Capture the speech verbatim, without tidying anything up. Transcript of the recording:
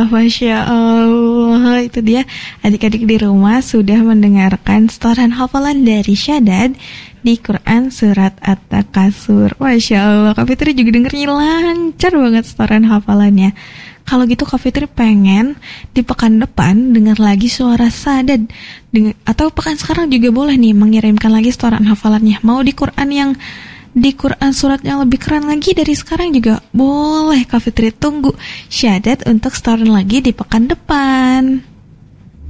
Allah, Masya Allah. Itu dia adik-adik di rumah sudah mendengarkan setoran hafalan dari Syadad di Quran Surat At-Takasur. Masya Allah, Kak Fitri juga dengernya lancar banget setoran hafalannya. Kalau gitu Kak Fitri pengen di pekan depan dengar lagi suara Syadad Deng- Atau pekan sekarang juga boleh nih mengirimkan lagi setoran hafalannya. Mau di Quran yang di Quran surat yang lebih keren lagi dari sekarang juga boleh. Kak Fitri tunggu Syadad untuk setoran lagi di pekan depan.